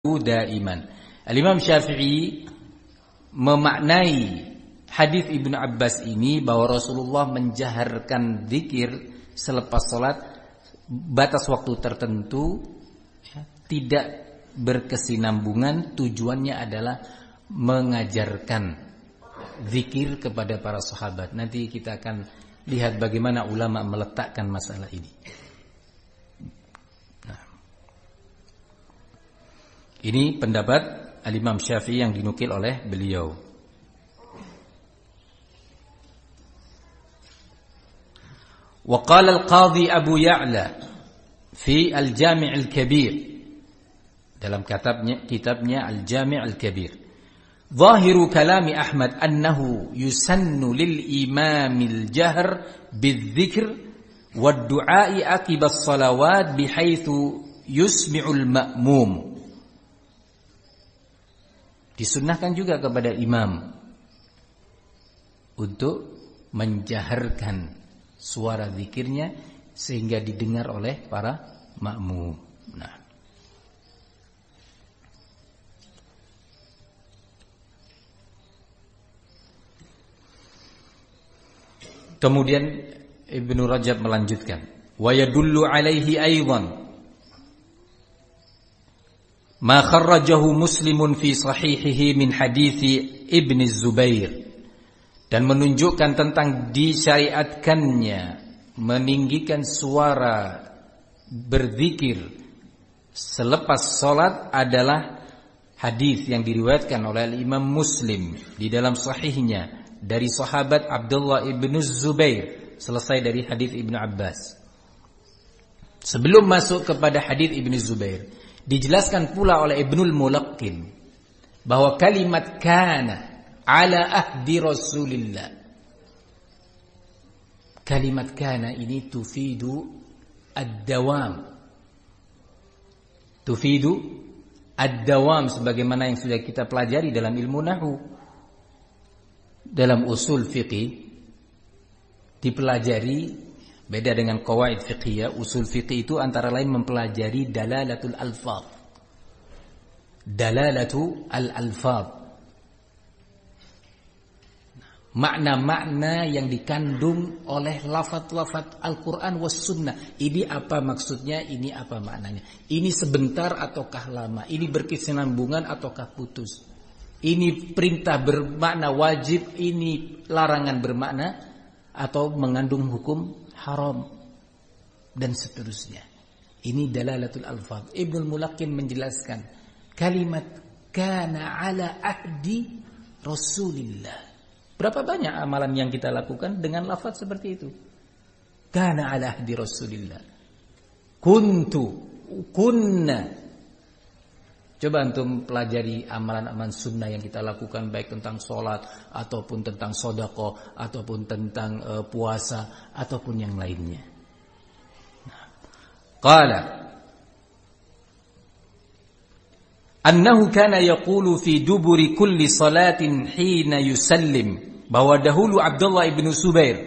daiman. Al-Imam Syafi'i memaknai hadis Ibnu Abbas ini bahwa Rasulullah menjaharkan zikir selepas salat batas waktu tertentu, tidak berkesinambungan, tujuannya adalah mengajarkan zikir kepada para sahabat. Nanti kita akan lihat bagaimana ulama meletakkan masalah ini. Ini pendapat Al-Imam Syafi'i yang dinukil oleh beliau. Wa qala al-Qadhi Abu Ya'la fi Al-Jami' Al-Kabir, dalam kitabnya Al-Jami' Al-Kabir, zahiru kalami Ahmad annahu yusannu lil imamil jahr bidzikr wad du'a'i aqiba as-salawat bihaitsu yusmi'ul ma'mum. Disunnahkan juga kepada imam untuk menjaharkan suara zikirnya sehingga didengar oleh para makmum. Nah, kemudian Ibnu Rajab melanjutkan, wa yadullu alaihi aidan ma kharrajahu Muslimun fi sahihihi min hadithi Ibn Zubair, dan menunjukkan tentang disyariatkannya meninggikan suara berzikir selepas salat adalah hadis yang diriwayatkan oleh Imam Muslim di dalam sahihnya dari sahabat Abdullah ibn Zubair, selesai dari hadis Ibnu Abbas. Sebelum masuk kepada hadis Ibn Zubair, dijelaskan pula oleh Ibnul Mulaqqin bahwa kalimat kana ala ahdi Rasulillah, kalimat kana ini tufidu ad-dawam, tufidu ad-dawam, sebagaimana yang sudah kita pelajari dalam ilmu nahwu. Dalam usul fiqih dipelajari, beda dengan qawaid fiqhiyah. Usul fiqih itu antara lain mempelajari dalalatul alfaz. Dalalatul alfaz, makna-makna yang dikandung oleh lafaz-lafaz Al-Quran was sunnah. Ini apa maksudnya, ini apa maknanya, ini sebentar ataukah lama, ini berkesinambungan ataukah putus, ini perintah bermakna wajib, ini larangan bermakna atau mengandung hukum haram, dan seterusnya. Ini dalalatul alfaz. Ibnul Mulaqqin menjelaskan kalimat kana ala ahdi Rasulillah. Berapa banyak amalan yang kita lakukan dengan lafaz seperti itu? Kana ala ahdi Rasulillah, kuntu, kunna. Coba antum pelajari amalan-amalan sunnah yang kita lakukan, baik tentang sholat ataupun tentang sedekah ataupun tentang puasa ataupun yang lainnya. Qala annahu kana yaqulu fi duburi kulli salatin hina yusallim, bahwa dahulu Abdullah ibn Zubair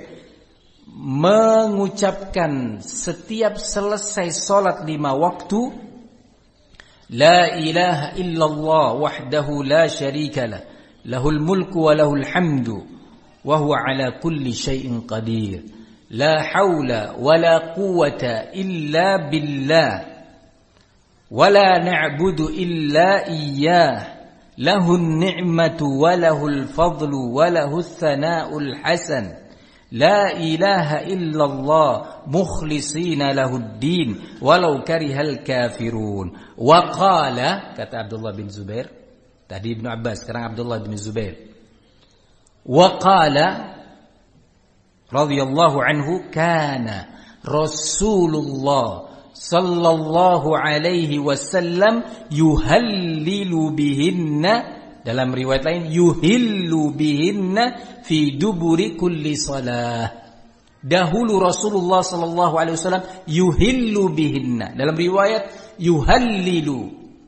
mengucapkan setiap selesai salat 5 waktu, la ilaha illallah wahdahu la syarika lah, lahul mulku wa lahul hamdu wa huwa ala kulli syai'in qadir, la haula wa la quwwata illa billah wa la na'budu illa iyyah, lahun ni'matu wa lahul fadlu wa lahus thana'ul hasan, la ilaha illallah mukhlisina lahuddin walau karihal kafirun. Wa qala, kata Abdullah bin Zubair, tadi Ibnu Abbas, sekarang Abdullah bin Zubair. Wa qala radhiyallahu anhu kana Rasulullah sallallahu alaihi wasallam yuhallilu bihinna, dalam riwayat lain yuhillu bihinna fi duburi kulli salah. Dahulu Rasulullah sallallahu alaihi wasallam yuhillu bihinna, dalam riwayat yuhallilu.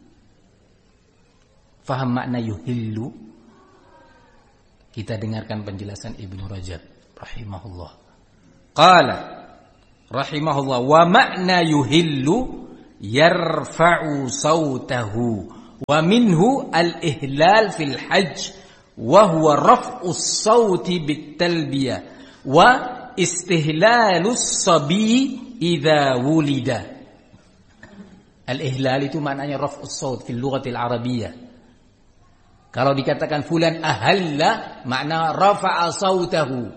Faham makna yuhillu? Kita dengarkan penjelasan Ibnu Rajab rahimahullah. Qala rahimahullah, wa makna yuhillu yarfa'u sautahu Wa minhu al-ihlal fil hajj wa huwa raf'us sauti bit talbiyah wa istihlalus sabi idza wulida. Al-ihlal itu maknanya raf'us saut fil lughatil arabiyyah. Kalau dikatakan fulan ahalla, makna rafa'a sautahu.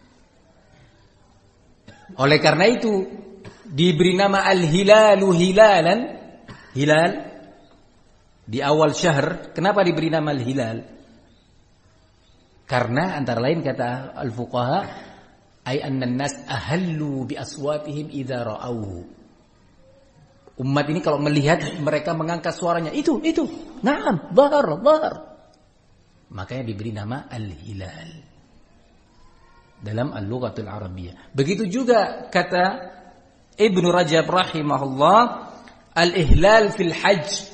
Oleh karena itu diberi nama al-hilalu hilalan. Hilal di awal syahr. Kenapa diberi nama al-hilal? Karena antara lain kata al-fuqaha, ay anna an-nas ahallu bi aswatihim idza ra'awhu. Umat ini kalau melihat mereka mengangkat suaranya, itu. Naam, dhahar. Makanya diberi nama al-hilal dalam al-lughatul arabiyyah. Begitu juga kata Ibnu Rajab rahimahullah, al-ihlal fil hajj.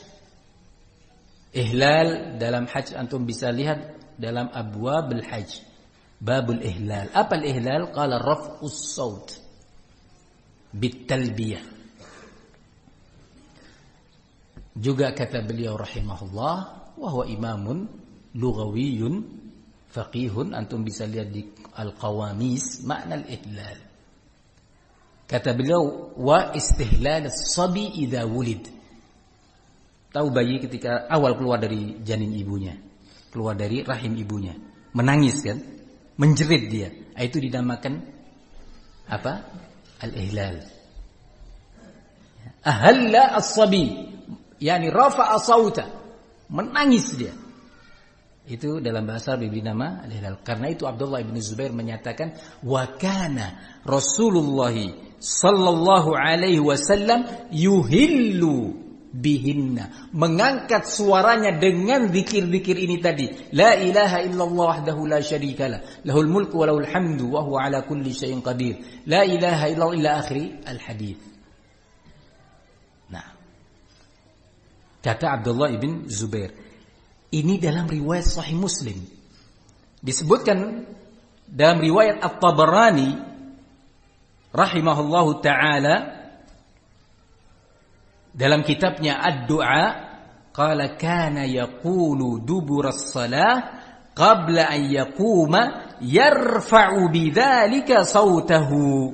Ihlal dalam hajj antum bisa lihat dalam abwabul hajj. Babul ihlal. Apa al-ihlal? Qala raf'us saut bit talbiyah. Juga kata beliau rahimahullah, wa huwa imamun lughawiyun faqihun, antum bisa lihat di al-qawamis makna al-ihlal. Kata beliau, wa istihlal as-sabi idza wulid. Tahu bayi ketika awal keluar dari janin ibunya, keluar dari rahim ibunya, menangis kan, menjerit dia, itu dinamakan apa? Al-ihlal. Ahalla as-sabi, yani rafa'a sauta, menangis dia. Itu dalam bahasa diberi nama al-hilal. Karena itu Abdullah bin Zubair menyatakan, wa kana Rasulullah sallallahu alaihi wasallam yuhillu bihinna, mengangkat suaranya dengan zikir-zikir ini tadi. La ilaha illallah wahdahu la syarikalah, lahul mulku wa lahul hamdu wa huwa ala kulli syai'in qadir. La ilaha illallah ila akhiri al-hadits. Nah, kata Abdullah bin Zubair, ini dalam riwayat Sahih Muslim. Disebutkan dalam riwayat At-Tabarani rahimahullahu ta'ala dalam kitabnya Ad-Du'a, qala kana yaqulu dubura as-salah qabla an yaquma yarfa'u bidzalika sautahu.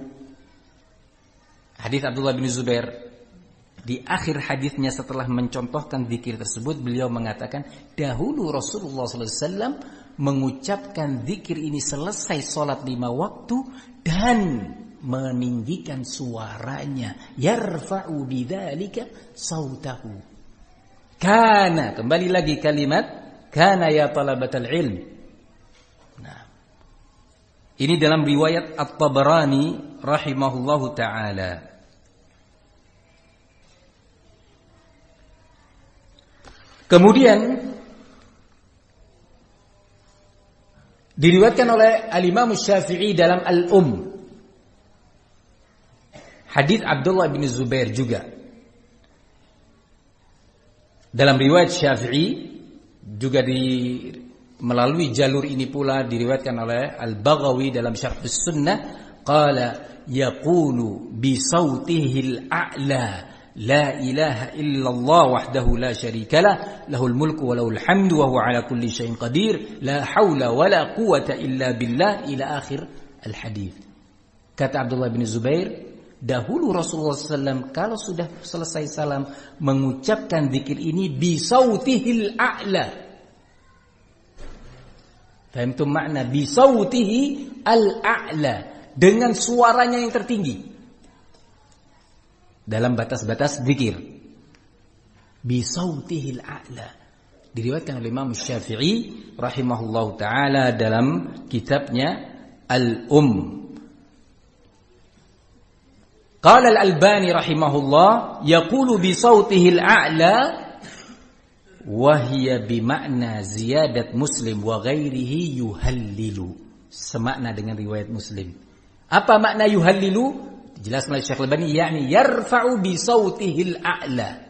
Hadis Abdullah bin Zubair. Di akhir hadisnya setelah mencontohkan zikir tersebut, beliau mengatakan, dahulu Rasulullah SAW mengucapkan zikir ini selesai sholat 5 waktu dan meninggikan suaranya, yarfa'u bidzalika sautahu. Kana, kembali lagi kalimat kana ya talabatal ilm. Nah, ini dalam riwayat At-Tabarani rahimahullahu ta'ala. Kemudian diriwayatkan oleh Al-Imam Syafi'i dalam Al-Um, hadis Abdullah bin Zubair juga. Dalam riwayat Syafi'i juga melalui jalur ini pula diriwayatkan oleh Al-Baghawi dalam Syarh As-Sunnah, qala yaqulu bi sautihi al-a'la la ilaha illallah wahdahu la syarikalah, lahul mulku wa lahul hamdu wa huwa ala kulli syai'in qadir, la haula wa la quwwata illa billah, ila akhir al-hadis. Kata Abdullah bin Zubair, dahulu Rasulullah SAW kalau sudah selesai salam mengucapkan zikir ini bisautihil a'la. Fahamtum makna bisautihi al-a'la, dengan suaranya yang tertinggi dalam batas-batas zikir. Bisautihil a'la. Diriwayatkan oleh Imam Syafi'i rahimahullahu taala dalam kitabnya Al-Um. Qala Al-Albani rahimahullah, yaqulu bi sautihil a'la wa hiya bi ma'na ziyadat Muslim wa ghairihi yuhallilu. Semakna dengan riwayat Muslim. Apa makna yuhallilu? Jelaskan oleh Syekh Al-Albani, yakni yarfa'u bi sautihil a'la.